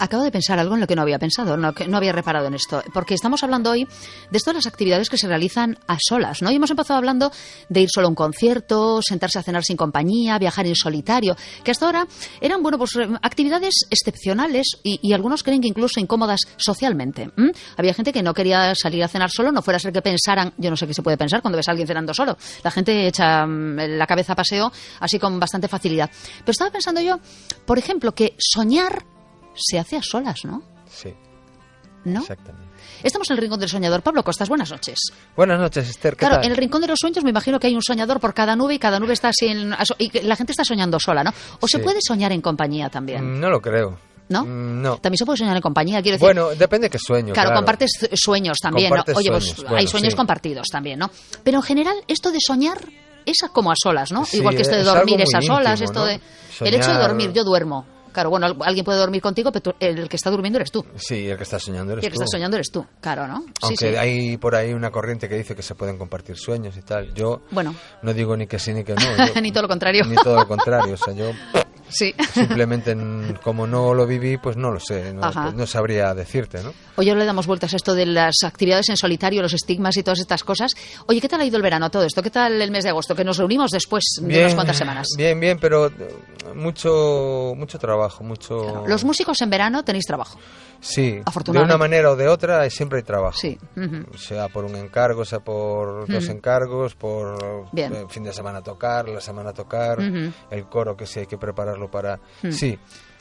Acabo de pensar algo en lo que no había pensado, que no había reparado en esto, porque estamos hablando hoy de esto de las actividades que se realizan a solas, ¿no? Y hemos empezado hablando de ir solo a un concierto, sentarse a cenar sin compañía, viajar en solitario, que hasta ahora eran, bueno, pues actividades excepcionales y algunos creen que incluso incómodas socialmente. Había gente que no quería salir a cenar solo, no fuera a ser que pensaran, yo no sé qué se puede pensar cuando ves a alguien cenando solo. La gente echa la cabeza a paseo así con bastante facilidad. Pero estaba pensando yo, por ejemplo, que soñar se hace a solas, ¿no? Sí. ¿No? Exactamente. Estamos en el Rincón del Soñador. Pablo Costas, buenas noches. Buenas noches, Esther. ¿Qué Claro, tal? en el Rincón de los Sueños me imagino que hay un soñador por cada nube y cada nube está así y la gente está soñando sola, ¿no? ¿O se puede soñar en compañía también? No lo creo. ¿No? No. También se puede soñar en compañía, quiero decir. Bueno, depende de qué sueño. Claro, compartes sueños también, Compartes ¿no? Oye, pues sueños. hay Bueno, sueños sí. compartidos también, ¿no? Pero en general, esto de soñar es como a solas, ¿no? Sí, Igual que esto de es dormir algo es a muy solas, íntimo, esto ¿no? de... Soñar... El hecho de dormir, yo duermo. Claro, bueno, alguien puede dormir contigo, pero el que está durmiendo eres tú. Sí, el que está soñando eres Y el que tú. está soñando eres tú, claro, ¿no? Aunque sí. hay por ahí una corriente que dice que se pueden compartir sueños y tal. Yo Bueno. no digo ni que sí ni que no. Yo, Ni todo lo contrario. Ni todo lo contrario. O sea, yo Sí. simplemente, como no lo viví, pues no lo sé. Pues no sabría decirte, ¿no? Hoy ya le damos vueltas a esto de las actividades en solitario, los estigmas y todas estas cosas. Oye, ¿qué tal ha ido el verano todo esto? ¿Qué tal el mes de agosto? Que nos reunimos después de unas cuantas semanas. Bien, pero mucho trabajo, mucho... Claro. Los músicos en verano tenéis trabajo. Sí, de Afortunadamente. una manera o de otra siempre hay trabajo. Sí. Sea por un encargo, sea por dos encargos, por fin de semana tocar, la semana tocar, el coro que sí hay que prepararlo para... Sí,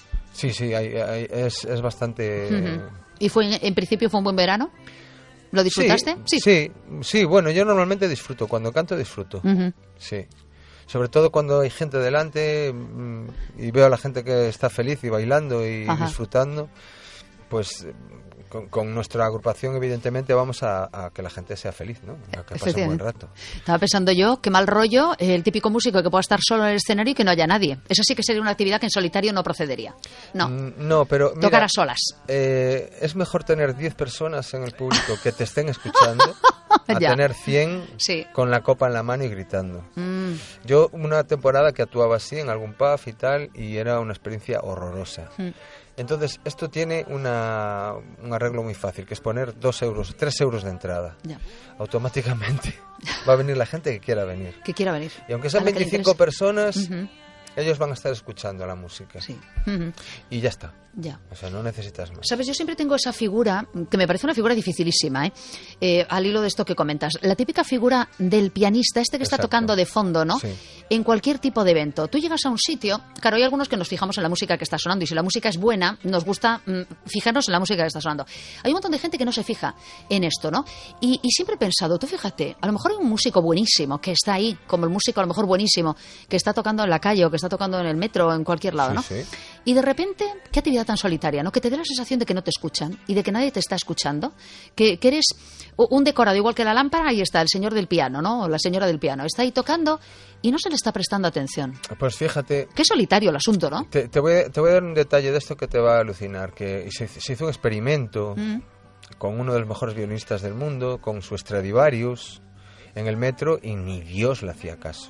es bastante... ¿Y en principio fue un buen verano? ¿Lo disfrutaste? Sí, bueno, yo normalmente disfruto, cuando canto disfruto, sí. Sobre todo cuando hay gente delante y veo a la gente que está feliz y bailando y disfrutando, pues con nuestra agrupación evidentemente vamos a que la gente sea feliz, ¿no? A que pase un buen rato. Estaba pensando yo, qué mal rollo el típico músico que pueda estar solo en el escenario y que no haya nadie. Eso sí que sería una actividad que en solitario no procedería. No, pero mira, tocar a solas. Es mejor tener 10 personas en el público que te estén escuchando a tener 100 con la copa en la mano y gritando. Yo una temporada que actuaba así en algún pub y tal, y era una experiencia horrorosa. Entonces, esto tiene un arreglo muy fácil, que es poner 2 euros, 3 euros de entrada. Ya. Automáticamente va a venir la gente que quiera venir. Que quiera venir. Y aunque sean 25 personas, ellos van a estar escuchando la música. Sí. Y ya está. Ya. O sea, no necesitas más. Sabes, yo siempre tengo esa figura, que me parece una figura dificilísima, al hilo de esto que comentas. La típica figura del pianista, que está tocando de fondo, ¿no? Sí. En cualquier tipo de evento. Tú llegas a un sitio, claro, hay algunos que nos fijamos en la música que está sonando, y si la música es buena, nos gusta fijarnos en la música que está sonando. Hay un montón de gente que no se fija en esto, ¿no? Y siempre he pensado, tú fíjate, a lo mejor hay un músico buenísimo que está ahí, como el músico a lo mejor buenísimo, que está tocando en la calle o que está tocando en el metro o en cualquier lado, ¿no? Sí. Y de repente, qué actividad tan solitaria, ¿no? Que te dé la sensación de que no te escuchan y de que nadie te está escuchando, que eres un decorado, igual que la lámpara, ahí está el señor del piano, ¿no? O la señora del piano, está ahí tocando y no se le está prestando atención. Pues fíjate... Qué solitario el asunto, ¿no? Te voy a dar un detalle de esto que te va a alucinar, que se hizo un experimento con uno de los mejores violinistas del mundo, con su Stradivarius, en el metro, y ni Dios le hacía caso.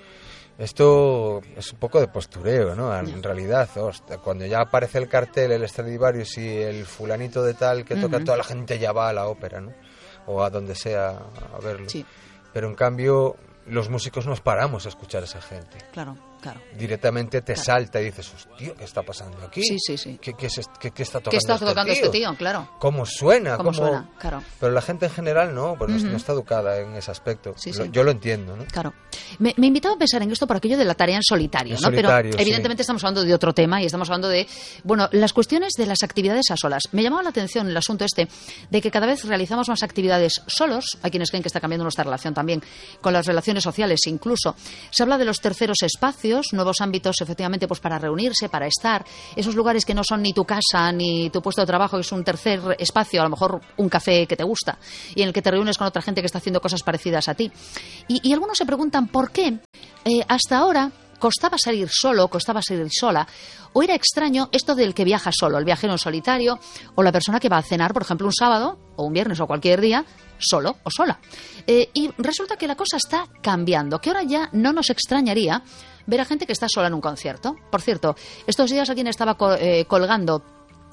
Esto es un poco de postureo, ¿no? En realidad, cuando ya aparece el cartel, el Stradivarius y el fulanito de tal que toca, toda la gente ya va a la ópera, ¿no? O a donde sea a verlo. Sí. Pero en cambio, los músicos nos paramos a escuchar a esa gente. Claro. Directamente te salta y dices, hostia, ¿qué está pasando aquí? Sí. ¿Qué está tocando, ¿Qué está tocando este tío? Claro. ¿Cómo suena? ¿Cómo suena? Claro. Pero la gente en general no, pues no está educada en ese aspecto. Sí. Yo lo entiendo, ¿no? Claro. Me invitaba a pensar en esto por aquello de la tarea en solitario, ¿no? Pero evidentemente estamos hablando de otro tema y estamos hablando de, bueno, las cuestiones de las actividades a solas. Me llamaba la atención el asunto de que cada vez realizamos más actividades solos. Hay quienes creen que está cambiando nuestra relación también con las relaciones sociales incluso. Se habla de los terceros espacios, nuevos ámbitos efectivamente pues para reunirse, para estar, esos lugares que no son ni tu casa ni tu puesto de trabajo, es un tercer espacio, a lo mejor un café que te gusta y en el que te reúnes con otra gente que está haciendo cosas parecidas a ti. Y algunos se preguntan por qué hasta ahora costaba salir solo, costaba salir sola, o era extraño esto del que viaja solo, el viajero en solitario, o la persona que va a cenar, por ejemplo, un sábado, o un viernes, o cualquier día, solo o sola. Y resulta que la cosa está cambiando, que ahora ya no nos extrañaría ver a gente que está sola en un concierto. Por cierto, estos días alguien estaba colgando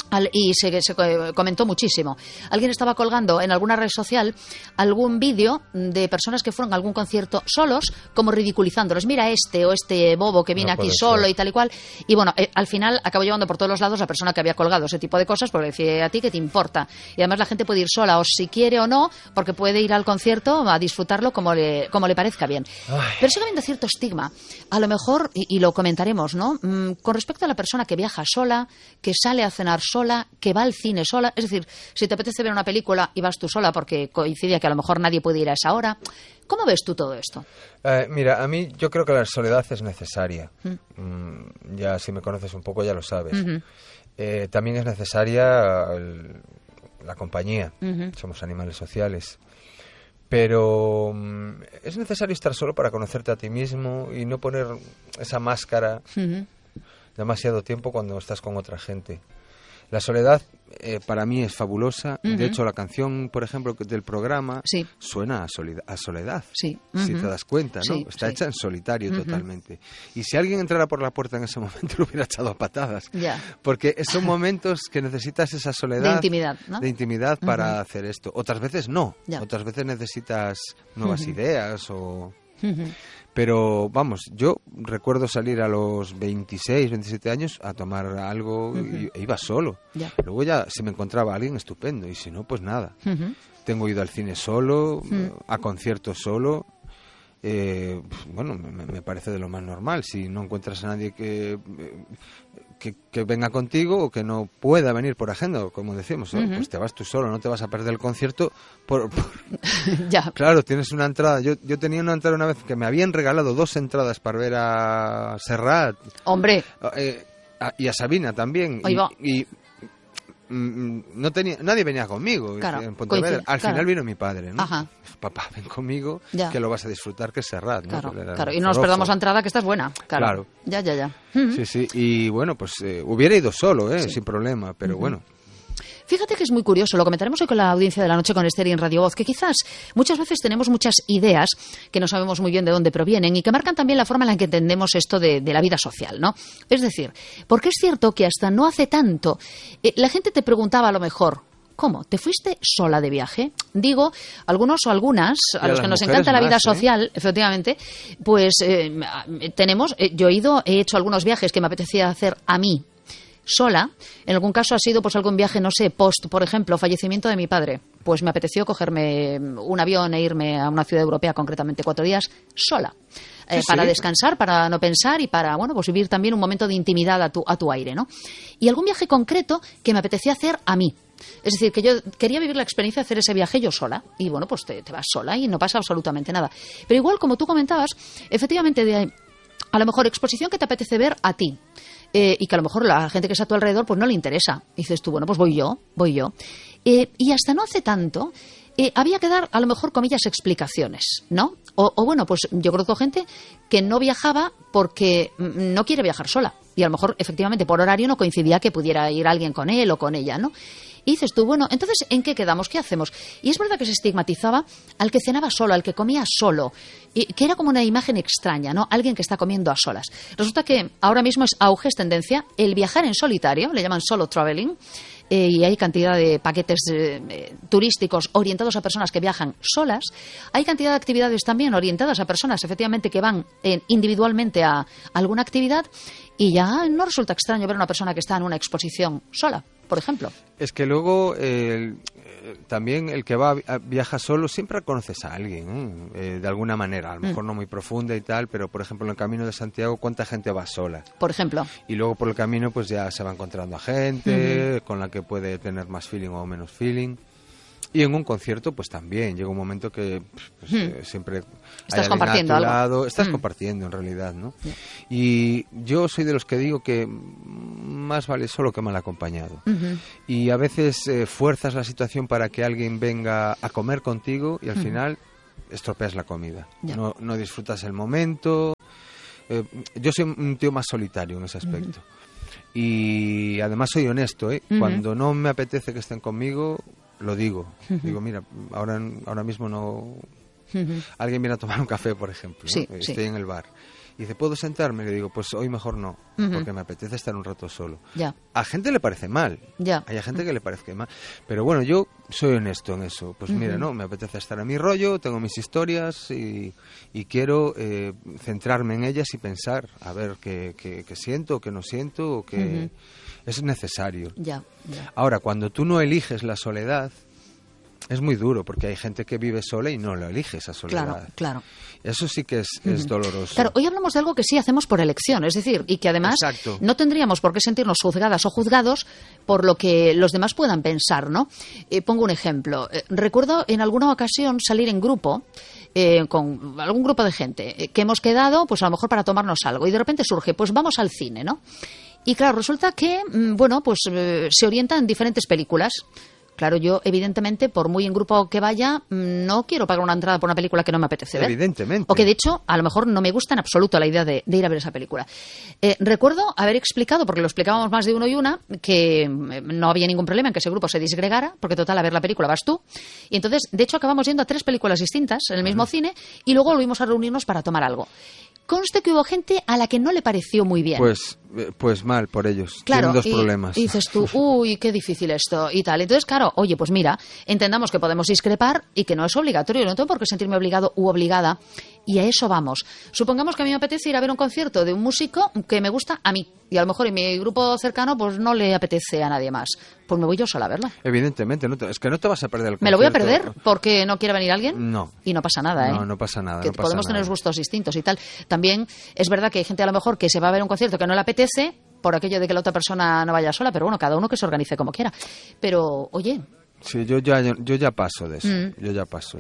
Y se comentó muchísimo. Alguien estaba colgando en alguna red social algún vídeo de personas que fueron a algún concierto solos, como ridiculizándolos. Mira este bobo que viene aquí solo y tal y cual. Y bueno, al final acabó llevando por todos los lados la persona que había colgado ese tipo de cosas, porque decía, ¿a ti qué te importa? Y además la gente puede ir sola, o si quiere o no, porque puede ir al concierto a disfrutarlo como le parezca bien. Ay. Pero sigue habiendo cierto estigma. A lo mejor, y lo comentaremos, ¿no? Con respecto a la persona que viaja sola, que sale a cenar sola, que va al cine sola, es decir, si te apetece ver una película y vas tú sola porque coincide que a lo mejor nadie puede ir a esa hora, ¿cómo ves tú todo esto? Mira, a mí yo creo que la soledad es necesaria. Ya si me conoces un poco ya lo sabes. También es necesaria la compañía. Somos animales sociales. Pero es necesario estar solo para conocerte a ti mismo y no poner esa máscara demasiado tiempo cuando estás con otra gente. La soledad para mí es fabulosa. De hecho, la canción, por ejemplo, del programa suena a soledad. Si te das cuenta, ¿no? Está hecha en solitario totalmente. Y si alguien entrara por la puerta en ese momento, lo hubiera echado a patadas. Porque son momentos que necesitas esa soledad. De intimidad, ¿no? De intimidad para hacer esto. Otras veces no. Otras veces necesitas nuevas ideas o... Pero vamos, yo recuerdo salir a los 26, 27 años a tomar algo e iba solo. Luego ya si me encontraba alguien, estupendo, y si no, pues nada. Tengo ido al cine solo, a conciertos solo. Bueno, me parece de lo más normal. Si no encuentras a nadie que venga contigo o que no pueda venir por agenda, como decimos, pues te vas tú solo, no te vas a perder el concierto Claro, tienes una entrada. Yo tenía una entrada una vez que me habían regalado 2 entradas para ver a Serrat. ¡Hombre! Y a Sabina también. Y no tenía, nadie venía conmigo en Pontevedra. Al final vino mi padre, ¿no? Papá, ven conmigo, que lo vas a disfrutar, que es Serrat, ¿no? Claro. Y no nos perdamos la entrada, que esta es buena. Claro. Ya. Sí. Y bueno, pues hubiera ido solo, sin problema, pero bueno. Fíjate que es muy curioso, lo comentaremos hoy con la audiencia de la noche con Esther y en Radio Voz, que quizás muchas veces tenemos muchas ideas que no sabemos muy bien de dónde provienen y que marcan también la forma en la que entendemos esto de la vida social, ¿no? Es decir, porque es cierto que hasta no hace tanto la gente te preguntaba a lo mejor, ¿cómo? ¿Te fuiste sola de viaje? Digo, algunos o algunas, a los que nos encanta la vida social, efectivamente, pues yo he hecho algunos viajes que me apetecía hacer a mí, sola. En algún caso ha sido pues algún viaje, no sé, por ejemplo, fallecimiento de mi padre. Pues me apeteció cogerme un avión e irme a una ciudad europea, concretamente 4 días, sola. Para descansar, para no pensar y para, bueno, pues vivir también un momento de intimidad a tu aire, ¿no? Y algún viaje concreto que me apetecía hacer a mí. Es decir, que yo quería vivir la experiencia de hacer ese viaje yo sola. Y bueno, pues te vas sola y no pasa absolutamente nada. Pero igual, como tú comentabas, efectivamente, a lo mejor exposición que te apetece ver a ti. Y que a lo mejor la gente que está a tu alrededor pues no le interesa. Y dices tú, bueno, pues voy yo. Y hasta no hace tanto había que dar, a lo mejor, comillas, explicaciones, ¿no? O bueno, pues yo conozco gente que no viajaba porque no quiere viajar sola. Y a lo mejor, efectivamente, por horario no coincidía que pudiera ir alguien con él o con ella, ¿no? Y dices tú, bueno, entonces, ¿en qué quedamos? ¿Qué hacemos? Y es verdad que se estigmatizaba al que cenaba solo, al que comía solo, y que era como una imagen extraña, ¿no? Alguien que está comiendo a solas. Resulta que ahora mismo es auge, es tendencia, el viajar en solitario, le llaman solo traveling, y hay cantidad de paquetes turísticos orientados a personas que viajan solas. Hay cantidad de actividades también orientadas a personas, efectivamente, que van individualmente a alguna actividad, y ya no resulta extraño ver a una persona que está en una exposición sola, por ejemplo. Es que luego también el que viaja solo siempre conoces a alguien, de alguna manera, a lo mejor no muy profunda y tal, pero por ejemplo en el Camino de Santiago, ¿cuánta gente va sola? Por ejemplo. Y luego por el camino pues ya se va encontrando a gente con la que puede tener más feeling o menos feeling. Y en un concierto, pues también llega un momento que siempre estás compartiendo algo. Lado, estás compartiendo en realidad, ¿no? Yeah. Y yo soy de los que digo que más vale solo que mal acompañado. Y a veces fuerzas la situación para que alguien venga a comer contigo y al final estropeas la comida. Yeah. No disfrutas el momento. Yo soy un tío más solitario en ese aspecto. Y además soy honesto, Cuando no me apetece que estén conmigo, lo digo. Digo, mira, ahora mismo no... Alguien viene a tomar un café, por ejemplo. Estoy en el bar. Y dice, ¿puedo sentarme? Y le digo, pues hoy mejor no, porque me apetece estar un rato solo. Ya. A gente le parece mal. Ya. Hay gente que le parece mal. Pero bueno, yo soy honesto en eso. Pues mira, no, me apetece estar a mi rollo, tengo mis historias y quiero centrarme en ellas y pensar, a ver qué siento, o qué no siento, o qué es necesario. Ya. Ahora, cuando tú no eliges la soledad, es muy duro, porque hay gente que vive sola y no lo elige esa soledad. Claro. Eso sí que es doloroso. Claro, hoy hablamos de algo que sí hacemos por elección, es decir, y que además no tendríamos por qué sentirnos juzgadas o juzgados por lo que los demás puedan pensar, ¿no? Pongo un ejemplo. Recuerdo en alguna ocasión salir en grupo con algún grupo de gente que hemos quedado, pues a lo mejor para tomarnos algo, y de repente surge, pues vamos al cine, ¿no? Y claro, resulta que, se orientan diferentes películas. Claro, yo, evidentemente, por muy en grupo que vaya, no quiero pagar una entrada por una película que no me apetece ver. Evidentemente. O que, de hecho, a lo mejor no me gusta en absoluto la idea de ir a ver esa película. Recuerdo haber explicado, porque lo explicábamos más de uno y una, que no había ningún problema en que ese grupo se disgregara, porque total, a ver la película vas tú. Y entonces, de hecho, acabamos yendo a 3 películas distintas en el mismo cine y luego volvimos a reunirnos para tomar algo. Conste que hubo gente a la que no le pareció muy bien. Pues mal por ellos. Claro, tienen 2 problemas. Y dices tú, uy, qué difícil esto y tal. Entonces, claro, oye, pues mira, entendamos que podemos discrepar y que no es obligatorio. No tengo por qué sentirme obligado u obligada. Y a eso vamos. Supongamos que a mí me apetece ir a ver un concierto de un músico que me gusta a mí. Y a lo mejor en mi grupo cercano pues no le apetece a nadie más. Pues me voy yo sola a verlo. Evidentemente, es que no te vas a perder el concierto. ¿Me lo voy a perder porque no quiere venir alguien? No. Y no pasa nada, No pasa nada. Que podemos tener gustos distintos y tal. También es verdad que hay gente a lo mejor que se va a ver un concierto que no le apetece por aquello de que la otra persona no vaya sola, pero bueno, cada uno que se organice como quiera. Pero, oye... Sí, yo ya paso de eso. Yo ya paso.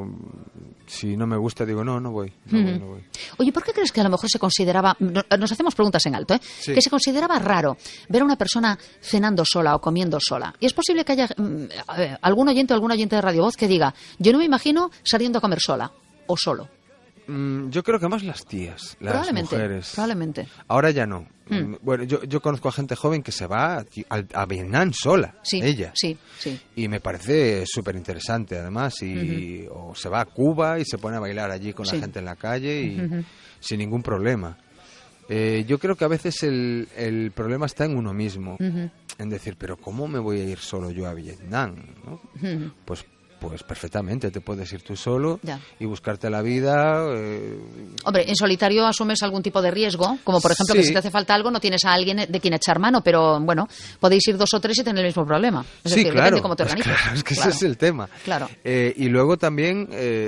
Si no me gusta, digo, no voy. No voy. Oye, ¿por qué crees que a lo mejor se consideraba... Nos hacemos preguntas en alto, Sí. Que se consideraba raro ver a una persona cenando sola o comiendo sola. Y es posible que haya algún oyente o algún oyente de Radio Voz que diga, yo no me imagino saliendo a comer sola o solo. Yo creo que más las tías, las mujeres. Probablemente. Ahora ya no. Bueno, yo conozco a gente joven que se va a Vietnam sola, ella. Sí. Y me parece súper interesante, además. O se va a Cuba y se pone a bailar allí con la gente en la calle y sin ningún problema. Yo creo que a veces el problema está en uno mismo. En decir, pero ¿cómo me voy a ir solo yo a Vietnam? ¿No? Pues perfectamente, te puedes ir tú solo y buscarte la vida. Hombre, en solitario asumes algún tipo de riesgo, como por ejemplo que si te hace falta algo no tienes a alguien de quien echar mano, pero bueno, podéis ir 2 o 3 y tener el mismo problema. Es decir, claro, depende cómo te organizas. Claro, es que ese es el tema. Claro. Y luego también...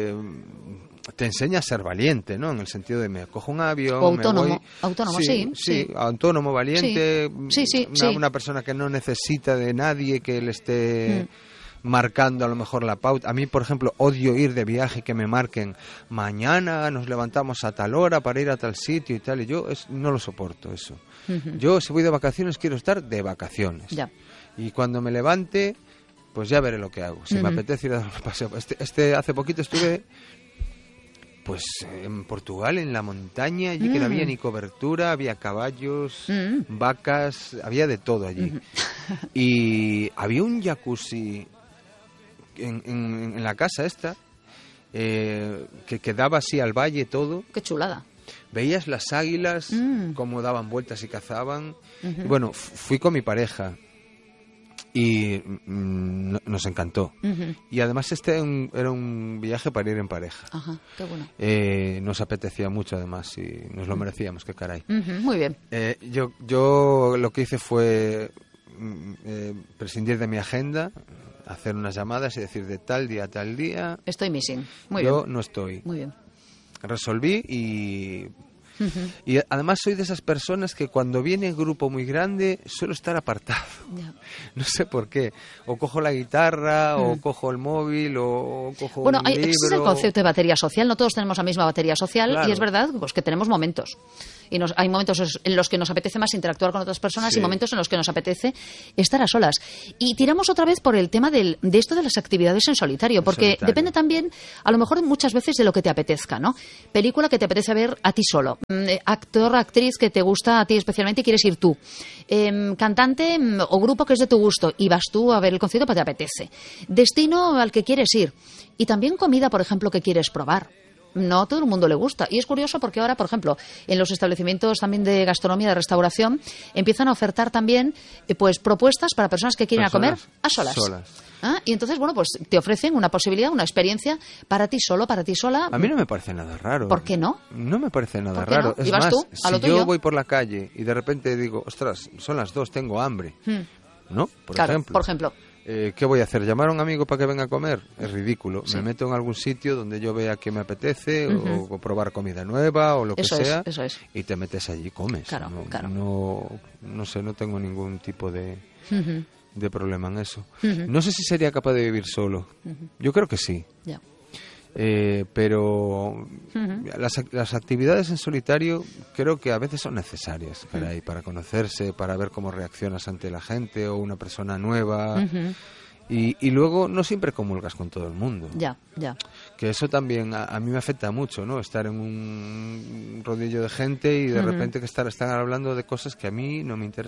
te enseña a ser valiente, ¿no? En el sentido de me cojo un avión, o autónomo, me voy... autónomo, sí. Autónomo, valiente, sí. Una persona que no necesita de nadie que le esté marcando a lo mejor la pauta. A mí, por ejemplo, odio ir de viaje que me marquen mañana nos levantamos a tal hora para ir a tal sitio y tal, y yo no lo soporto eso. Yo, si voy de vacaciones, quiero estar de vacaciones. Ya. Y cuando me levante, pues ya veré lo que hago. Si me apetece ir a dar un paseo. Hace poquito estuve... Pues en Portugal, en la montaña, allí que no había ni cobertura, había caballos, vacas, había de todo allí. Y había un jacuzzi en la casa esta, que daba así al valle todo. Qué chulada. Veías las águilas, cómo daban vueltas y cazaban. Y bueno, fui con mi pareja. Y nos encantó. Y además era un viaje para ir en pareja. Ajá, qué bueno. Nos apetecía mucho además y nos lo merecíamos, qué caray. Muy bien. Yo lo que hice fue prescindir de mi agenda, hacer unas llamadas y decir de tal día a tal día. Estoy missing. Muy bien. Yo no estoy. Muy bien. Resolví y además soy de esas personas que cuando viene el grupo muy grande suelo estar apartado. Yeah. No sé por qué. O cojo la guitarra, o cojo el móvil, o cojo un libro. Existe el concepto de batería social. No todos tenemos la misma batería social. Claro. Y es verdad pues, que tenemos momentos. Y hay momentos en los que nos apetece más interactuar con otras personas y momentos en los que nos apetece estar a solas. Y tiramos otra vez por el tema de esto de las actividades en solitario, porque depende también, a lo mejor muchas veces, de lo que te apetezca, ¿no? Película que te apetece ver a ti solo, actor, actriz que te gusta a ti especialmente y quieres ir tú, cantante o grupo que es de tu gusto y vas tú a ver el concierto porque te apetece, destino al que quieres ir y también comida, por ejemplo, que quieres probar. no a todo el mundo le gusta. Y es curioso porque ahora, por ejemplo, en los establecimientos también de gastronomía, de restauración, empiezan a ofertar también pues propuestas para personas que quieren a comer a solas. Y entonces, bueno, pues te ofrecen una posibilidad, una experiencia para ti solo, para ti sola. A mí no me parece nada raro. ¿Por qué no? No me parece nada raro. No? Es más, tú, a lo si tuyo. yo voy por la calle y de repente digo, ostras, son las 2, tengo hambre, ¿no? Por ejemplo. ¿Qué voy a hacer? ¿Llamar a un amigo para que venga a comer? Es ridículo. Sí. Me meto en algún sitio donde yo vea que me apetece o probar comida nueva o lo que sea. Eso es. Y te metes allí y comes. Claro. No sé, no tengo ningún tipo de problema en eso. No sé si sería capaz de vivir solo. Yo creo que sí. Ya. Pero las actividades en solitario creo que a veces son necesarias para conocerse, para ver cómo reaccionas ante la gente o una persona nueva. Y luego no siempre comulgas con todo el mundo. Ya. Que eso también a mí me afecta mucho, ¿no? Estar en un rodillo de gente y de repente que están hablando de cosas que a mí no me interesan.